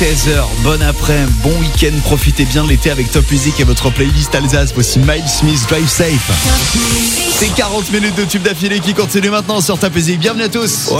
16h, bon après-midi, bon week-end, profitez bien de l'été avec Top Music et votre playlist Alsace. Voici Miles Smith, Drive Safe. C'est 40 minutes de tube d'affilée qui continue maintenant sur Top Music. Bienvenue à tous.